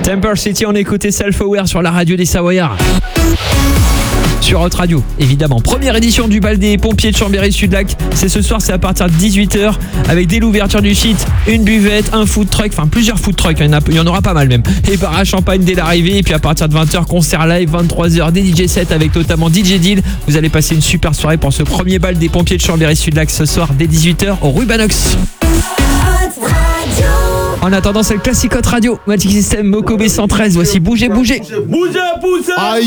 Temple City, on écoutait Self-Aware sur la radio des Savoyards. Sur Hot Radio, évidemment. Première édition du bal des pompiers de Chambéry-Sud-Lac. C'est ce soir, c'est à partir de 18h avec dès l'ouverture du site, une buvette, un food truck, enfin plusieurs food trucks, il y en aura pas mal même. Et bar à champagne dès l'arrivée. Et puis à partir de 20h, concert live, 23h, des DJ sets avec notamment DJ Deal. Vous allez passer une super soirée pour ce premier bal des pompiers de Chambéry-Sud-Lac ce soir dès 18h au Rubanox. En attendant, c'est le classique Hot Radio. Magic System, Moko B113. Voici Bougez, bougez. Bougez, bougez. Aïe.